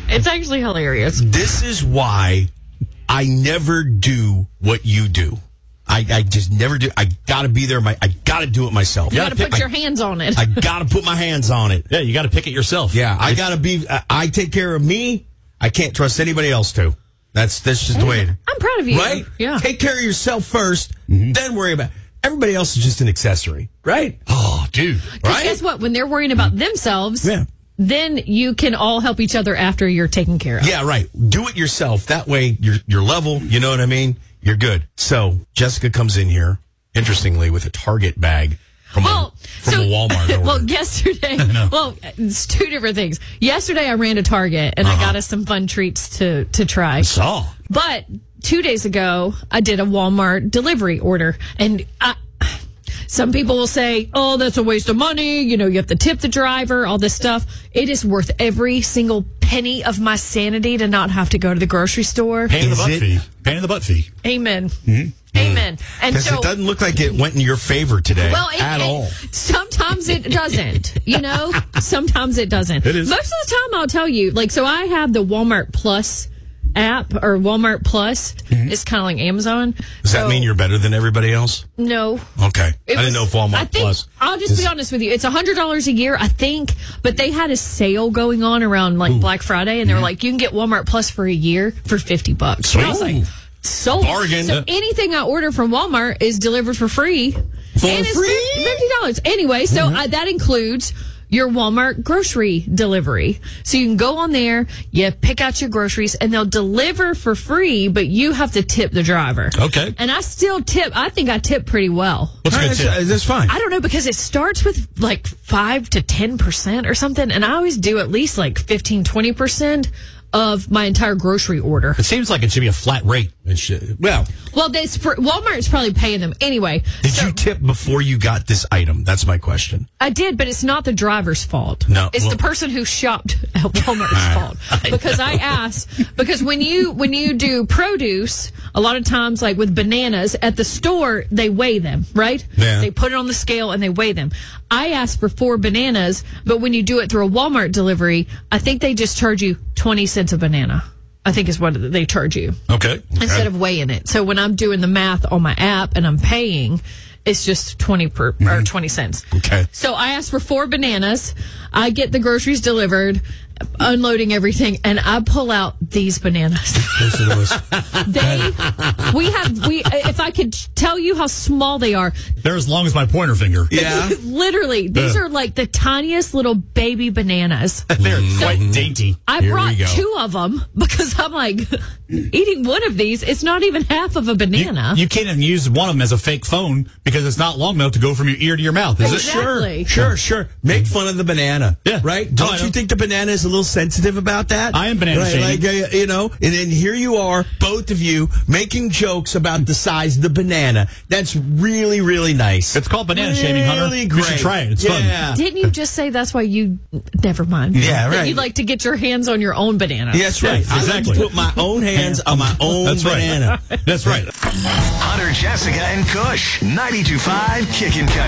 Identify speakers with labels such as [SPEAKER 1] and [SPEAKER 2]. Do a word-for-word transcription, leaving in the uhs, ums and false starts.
[SPEAKER 1] It's actually hilarious.
[SPEAKER 2] This is why I never do what you do. I, I just never do. I got to be there. My, I got to do it myself.
[SPEAKER 1] You got to put
[SPEAKER 2] I,
[SPEAKER 1] your hands on it.
[SPEAKER 2] I got to put my hands on it.
[SPEAKER 3] Yeah, you got to pick it yourself.
[SPEAKER 2] Yeah, I got to be. I, I take care of me. I can't trust anybody else to. That's that's just the way it is.
[SPEAKER 1] I'm proud of you.
[SPEAKER 2] Right?
[SPEAKER 1] Yeah.
[SPEAKER 2] Take care of yourself first, mm-hmm. then worry about everybody else is just an accessory, right?
[SPEAKER 3] Oh, dude.
[SPEAKER 2] Right?
[SPEAKER 1] Guess what? When they're worrying about themselves,
[SPEAKER 2] yeah.
[SPEAKER 1] then you can all help each other after you're taken care of.
[SPEAKER 2] Yeah, right. Do it yourself. That way you're you're level. You know what I mean? You're good. So Jessica comes in here, interestingly, with a Target bag from,
[SPEAKER 1] well,
[SPEAKER 2] a, from
[SPEAKER 1] so,
[SPEAKER 2] a Walmart order.
[SPEAKER 1] Well, yesterday, well, it's two different things. Yesterday I ran to Target and uh-huh. I got us some fun treats to, to try.
[SPEAKER 3] I saw.
[SPEAKER 1] But two days ago, I did a Walmart delivery order. And I, some people will say, oh, that's a waste of money. You know, you have to tip the driver, all this stuff. It is worth every single penny of my sanity to not have to go to the grocery store.
[SPEAKER 3] Pain in the butt
[SPEAKER 2] it?
[SPEAKER 3] fee. Pain in the butt fee.
[SPEAKER 1] Amen. Mm-hmm. Amen. And
[SPEAKER 2] so it doesn't look like it went in your favor today
[SPEAKER 1] well, it,
[SPEAKER 2] at
[SPEAKER 1] it,
[SPEAKER 2] all.
[SPEAKER 1] Sometimes it doesn't. You know, sometimes it doesn't.
[SPEAKER 3] It is.
[SPEAKER 1] Most of the time, I'll tell you. Like, so I have the Walmart Plus app or Walmart Plus. Mm-hmm. It's kind of like Amazon.
[SPEAKER 2] Does
[SPEAKER 1] so,
[SPEAKER 2] that mean you're better than everybody else?
[SPEAKER 1] No.
[SPEAKER 2] Okay.
[SPEAKER 1] It
[SPEAKER 2] I
[SPEAKER 1] was,
[SPEAKER 2] didn't know if Walmart
[SPEAKER 1] I think,
[SPEAKER 2] Plus.
[SPEAKER 1] I'll just
[SPEAKER 2] is,
[SPEAKER 1] be honest with you. It's one hundred dollars a year, I think. But they had a sale going on around like Ooh. Black Friday. And they were like, you can get Walmart Plus for a year for fifty bucks.
[SPEAKER 2] Sweet.
[SPEAKER 1] I was like, sold.
[SPEAKER 2] Bargain.
[SPEAKER 1] So anything I order from Walmart is delivered for free.
[SPEAKER 2] For
[SPEAKER 1] and
[SPEAKER 2] free?
[SPEAKER 1] It's fifty dollars. Anyway, so mm-hmm. uh, that includes your Walmart grocery delivery. So you can go on there, you pick out your groceries, and they'll deliver for free, but you have to tip the driver.
[SPEAKER 3] Okay.
[SPEAKER 1] And I still tip. I think I tip pretty well.
[SPEAKER 3] What's a good tip?
[SPEAKER 2] That's, that's fine.
[SPEAKER 1] I don't know, because it starts with like five to ten percent or something, and I always do at least like fifteen, twenty percent of my entire grocery order.
[SPEAKER 3] It seems like it should be a flat rate. It should, well,
[SPEAKER 1] well, this for Walmart's probably paying them anyway.
[SPEAKER 2] Did
[SPEAKER 1] so,
[SPEAKER 2] you tip before you got this item? That's my question.
[SPEAKER 1] I did, but it's not the driver's fault.
[SPEAKER 2] No,
[SPEAKER 1] it's
[SPEAKER 2] well,
[SPEAKER 1] the person who shopped at Walmart's fault. Because I asked, because when you when you do produce, a lot of times, like with bananas at the store, they weigh them, right?
[SPEAKER 2] Yeah.
[SPEAKER 1] They put it on the scale and they weigh them. I asked for four bananas, but when you do it through a Walmart delivery, I think they just charge you twenty cents a banana. I think is what they charge you.
[SPEAKER 3] Okay. okay.
[SPEAKER 1] Instead of weighing it. So when I'm doing the math on my app and I'm paying, it's just twenty per mm-hmm. or twenty cents.
[SPEAKER 2] Okay.
[SPEAKER 1] So I asked for four bananas. I get the groceries delivered, unloading everything, and I pull out these bananas. they, we have, we. If I could tell you how small they are,
[SPEAKER 3] they're as long as my pointer finger.
[SPEAKER 2] Yeah,
[SPEAKER 1] literally, these
[SPEAKER 3] uh.
[SPEAKER 1] are like the tiniest little baby bananas.
[SPEAKER 3] They're
[SPEAKER 1] so
[SPEAKER 3] quite dainty.
[SPEAKER 1] I
[SPEAKER 2] Here
[SPEAKER 1] brought two of them because I'm like, eating one of these, it's not even half of a banana.
[SPEAKER 3] You, you can't even use one of them as a fake phone because it's not long enough to go from your ear to your mouth, is
[SPEAKER 1] exactly.
[SPEAKER 3] it?
[SPEAKER 2] Sure, sure, sure. Make fun of the banana.
[SPEAKER 3] Yeah.
[SPEAKER 2] Right? Don't
[SPEAKER 3] oh,
[SPEAKER 2] you think the banana is a little sensitive about that?
[SPEAKER 3] I am banana
[SPEAKER 2] right,
[SPEAKER 3] shaming.
[SPEAKER 2] Like, uh, you know, and then here you are, both of you, making jokes about the size of the banana. That's really, really nice.
[SPEAKER 3] It's called banana
[SPEAKER 2] really
[SPEAKER 3] shaming, Hunter.
[SPEAKER 2] Great.
[SPEAKER 3] You should try it. It's
[SPEAKER 2] yeah.
[SPEAKER 3] fun.
[SPEAKER 1] Didn't you just say that's why you... Never mind.
[SPEAKER 2] Yeah, right.
[SPEAKER 1] That you'd like to get your hands on your own banana.
[SPEAKER 2] Yeah, that's right.
[SPEAKER 3] Yeah, exactly.
[SPEAKER 2] I like to put my own hands on my own
[SPEAKER 3] that's
[SPEAKER 2] banana.
[SPEAKER 3] Right. That's right.
[SPEAKER 4] Hunter, Jessica, and Kush. ninety-two point five Kickin' Country.